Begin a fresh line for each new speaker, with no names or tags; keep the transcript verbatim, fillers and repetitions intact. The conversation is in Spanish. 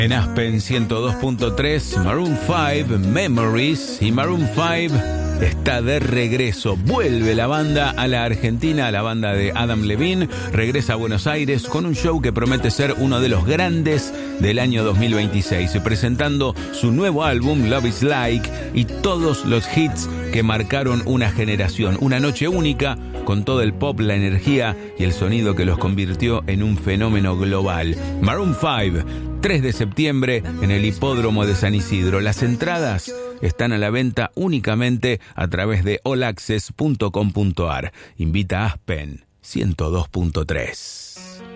En Aspen ciento dos punto tres, Maroon cinco, Memories, y Maroon cinco está de regreso. Vuelve la banda a la Argentina, la banda de Adam Levine, regresa a Buenos Aires con un show que promete ser uno de los grandes del año dos mil veintiséis, presentando su nuevo álbum Love is Like y todos los hits que marcaron una generación. Una noche única con todo el pop, la energía y el sonido que los convirtió en un fenómeno global. Maroon cinco, tres de septiembre en el Hipódromo de San Isidro. Las entradas están a la venta únicamente a través de all access punto com punto a r. Invita a Aspen ciento dos punto tres.